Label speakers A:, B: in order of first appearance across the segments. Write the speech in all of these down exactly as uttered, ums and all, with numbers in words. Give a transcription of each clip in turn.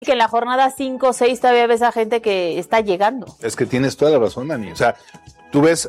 A: que en la jornada cinco o seis todavía ves a gente que está llegando.
B: Es que tienes toda la razón, Dani. O sea, tú ves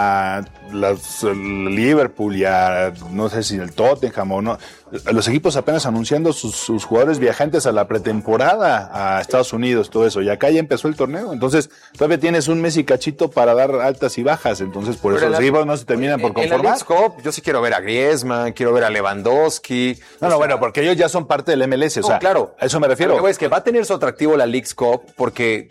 B: a las, el Liverpool y a, no sé si el Tottenham o no, a los equipos apenas anunciando sus, sus jugadores viajantes a la pretemporada a Estados Unidos, todo eso. Y acá ya empezó el torneo. Entonces, todavía tienes un mes y cachito para dar altas y bajas. Entonces, por eso los equipos no se terminan por conformar.
C: En la Leagues Cup, yo sí quiero ver a Griezmann, quiero ver a Lewandowski.
B: No, no, bueno, porque ellos ya son parte del M L S. O sea,
C: no, claro.
B: A eso me refiero.
C: Lo que es que va a tener su atractivo la Leagues Cup porque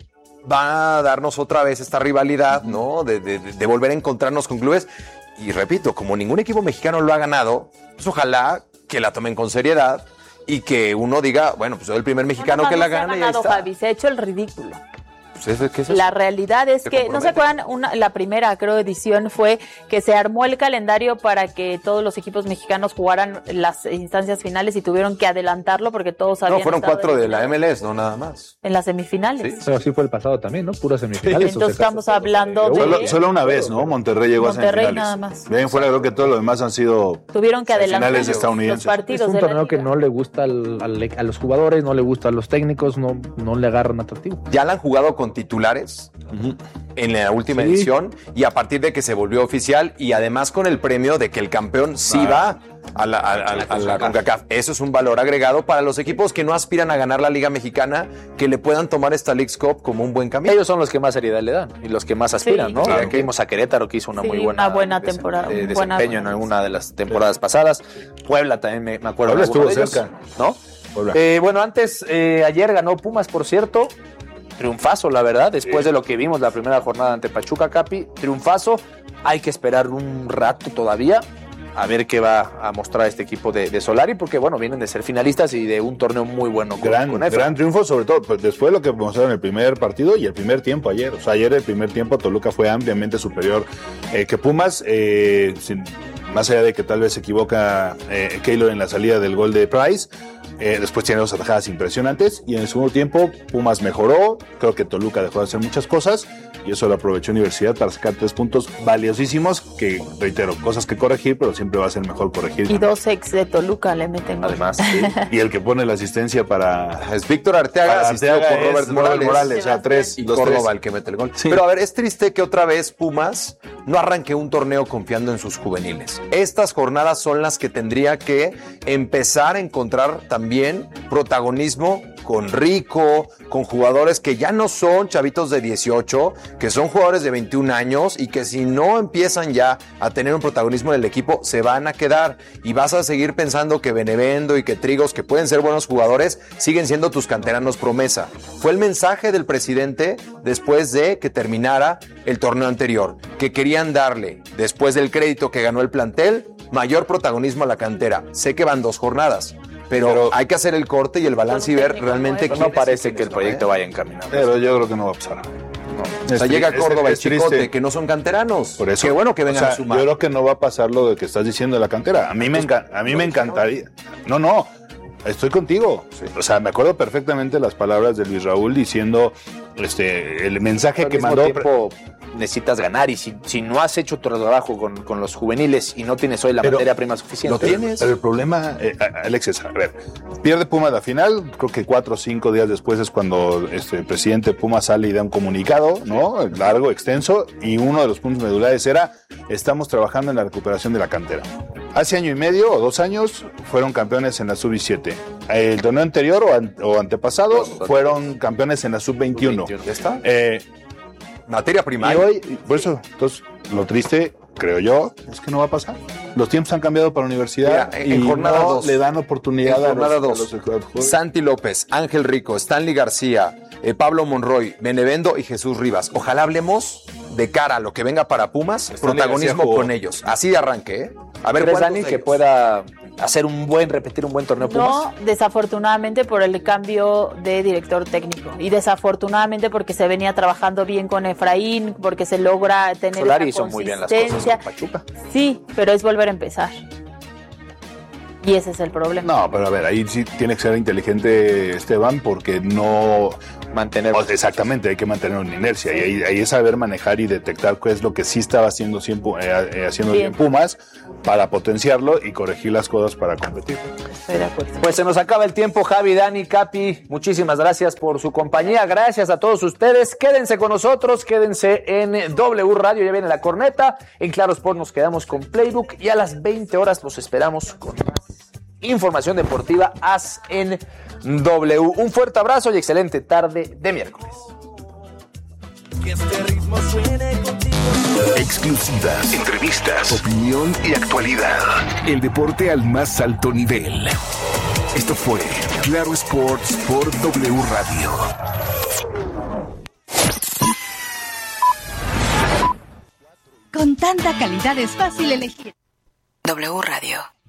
C: va a darnos otra vez esta rivalidad, ¿no? De, de, de volver a encontrarnos con clubes. Y repito, como ningún equipo mexicano lo ha ganado, pues ojalá que la tomen con seriedad y que uno diga, bueno, pues soy el primer mexicano
A: no, no,
C: que
A: no
C: la
A: se ha
C: gana y ahí
A: ganado,
C: está.
A: Fabi, se ha hecho el ridículo.
C: Pues, ¿qué es eso?
A: La realidad es
C: ¿Se
A: que, ¿no se acuerdan? Una, la primera, creo, edición fue que se armó el calendario para que todos los equipos mexicanos jugaran las instancias finales y tuvieron que adelantarlo porque todos habían
C: No, fueron
A: estado
C: cuatro de la
A: eliminados
C: M L S, no nada más.
A: en las semifinales.
C: Sí.
D: Pero así fue el pasado también, ¿no? Puras semifinales.
A: Sí. Entonces estamos hablando de...
B: Solo, solo una vez, ¿no? Monterrey llegó
A: Monterrey
B: a semifinales.
A: nada más.
B: De ahí en fuera creo que todo lo demás han sido
A: Tuvieron que adelantar
B: finales
A: los,
B: estadounidenses.
A: los partidos
D: Es un
A: de la
D: torneo que
A: liga.
D: no le gusta al, al, a los jugadores, no le gusta a los técnicos, no, no le agarran atractivo.
C: Ya la han jugado con titulares
B: Uh-huh.
C: en la última
D: Sí.
C: edición y a partir de que se volvió oficial y además con el premio de que el campeón sí
B: Ah.
C: va a la, a, a, a la CONCACAF. Eso es un valor agregado para los equipos que no aspiran a ganar la Liga Mexicana, que le puedan tomar esta Leagues Cup como un buen camino.
D: Ellos son los que más seriedad le dan y los que más aspiran,
A: Sí.
D: ¿no?
B: Claro.
D: Ya que vimos a Querétaro que hizo una
A: Sí,
D: muy buena,
A: una buena
D: desen-
A: temporada,
D: de-
A: buena,
D: desempeño
A: buena.
D: en alguna de las temporadas pasadas. Puebla también me, me acuerdo.
B: Puebla
D: de alguno
B: estuvo
D: de ellos,
B: cerca.
D: ¿no?
B: Puebla.
D: Eh, bueno, antes, eh, ayer ganó Pumas, por cierto. Triunfazo, la verdad, después de lo que vimos la primera jornada ante Pachuca, Capi. Triunfazo. Hay que esperar un rato todavía a ver qué va a mostrar este equipo de, de Solari, porque bueno, vienen de ser finalistas y de un torneo muy bueno con,
B: Gran,
D: con Efra.
B: gran triunfo, sobre todo pues, después de lo que mostraron en el primer partido y el primer tiempo ayer. O sea, ayer el primer tiempo Toluca fue ampliamente superior eh, que Pumas, eh, sin, más allá de que tal vez se equivoca eh, Keylor en la salida del gol de Price. Eh, después tiene dos atajadas impresionantes y en el segundo tiempo Pumas mejoró, creo que Toluca dejó de hacer muchas cosas y eso lo aprovechó Universidad para sacar tres puntos valiosísimos que, reitero, cosas que corregir, pero siempre va a ser mejor corregir.
A: Y dos ex de Toluca le meten gol.
B: Además, sí. Y el que pone la asistencia para...
C: Es Víctor Arteaga,
B: para
C: asistido
B: Arteaga
C: por
B: es
C: Robert Morales.
B: Morales, o sea, tres,
C: Y
B: los
C: Córdoba
B: tres.
C: el que mete el gol.
B: Sí.
C: Pero a ver, es triste que otra vez Pumas no arranque un torneo confiando en sus juveniles. Estas jornadas son las que tendría que empezar a encontrar también protagonismo con Rico, con jugadores que ya no son chavitos de dieciocho, que son jugadores de veintiún años y que si no empiezan ya a tener un protagonismo en el equipo, se van a quedar y vas a seguir pensando que Benevendo y que Trigos, que pueden ser buenos jugadores, siguen siendo tus canteranos promesa. Fue el mensaje del presidente después de que terminara el torneo anterior, que querían darle, después del crédito que ganó el plantel, mayor protagonismo a la cantera. Sé que van dos jornadas, pero, pero hay que hacer el corte y el balance y ver realmente
D: Pero
C: quién
D: no parece
C: es
D: que el proyecto
C: ¿eh?
D: vaya encaminado.
B: Pero yo creo que no va a pasar.
C: O sea, llega Córdoba y
B: es triste.
C: Chicote, que no son canteranos.
B: Por eso.
C: Qué bueno que vengan
B: O sea,
C: a sumar.
B: Yo creo que no va a pasar lo de que estás diciendo de la cantera. A mí me, enca- a mí me encantaría. No, no. Estoy contigo. Sí. O sea, me acuerdo perfectamente las palabras de Luis Raúl diciendo este el mensaje
D: Pero
B: que
D: al
B: mandó.
D: mismo tiempo necesitas ganar y si, si no has hecho tu trabajo con, con los juveniles y no tienes hoy la
B: Pero
D: materia prima suficiente.
C: lo tienes.
B: Pero el problema, eh, Alex, es, a ver, pierde Pumas la final, creo que cuatro o cinco días después es cuando este, el presidente Pumas sale y da un comunicado, ¿no? Largo, extenso, y uno de los puntos medulares era, estamos trabajando en la recuperación de la cantera. Hace año y medio o dos años fueron campeones en la sub diecisiete. El torneo anterior o, an- o antepasado fueron campeones en la sub veintiuno.
C: ¿Ya está?
B: Eh,
C: Materia
B: y
C: primaria.
B: hoy, por eso, entonces, lo triste, creo yo, es que no va a pasar. Los tiempos han cambiado para la universidad.
C: Mira, en
B: y
C: jornada
B: no
C: dos.
B: le dan oportunidad
C: En
B: a
C: jornada
B: los,
C: dos.
B: a los jugadores.
C: Santi López, Ángel Rico, Stanley García, eh, Pablo Monroy, Benevendo y Jesús Rivas. Ojalá hablemos de cara a lo que venga para Pumas,
B: Stanley
C: protagonismo
B: García jugó.
C: con ellos. Así de arranque, ¿eh? A ver,
D: ¿Crees,
C: ¿cuántos
D: Dani,
C: de
D: que
C: ellos?
D: pueda hacer un buen, repetir un buen torneo Pumas?
A: No, desafortunadamente por el cambio de director técnico y desafortunadamente porque se venía trabajando bien con Efraín, porque se logra tener
D: Solari
A: esa
D: hizo muy bien las cosas
A: consistencia.
D: con Pachuca.
A: Sí, pero es volver a empezar. Y ese es el problema.
B: No, pero a ver, ahí sí tiene que ser inteligente Esteban porque no...
D: mantener.
B: O sea, exactamente, hay que mantener una inercia. Y ahí, ahí es saber manejar y detectar qué es lo que sí estaba haciendo, siempre, eh, haciendo bien. bien Pumas para potenciarlo y corregir las cosas para competir.
A: Estoy de acuerdo.
D: Pues se nos acaba el tiempo, Javi, Dani, Capi. Muchísimas gracias por su compañía. Gracias a todos ustedes. Quédense con nosotros, quédense en W Radio. Ya viene la corneta. En Claro Sport nos quedamos con Playbook y a las veinte horas los esperamos con más información deportiva As en W. Un fuerte abrazo y excelente tarde de miércoles.
E: Que este ritmo suene contigo.
F: Exclusivas, entrevistas, opinión y actualidad. El deporte al más alto nivel. Esto fue Claro Sports por W Radio.
G: Con tanta calidad es fácil elegir.
H: W Radio.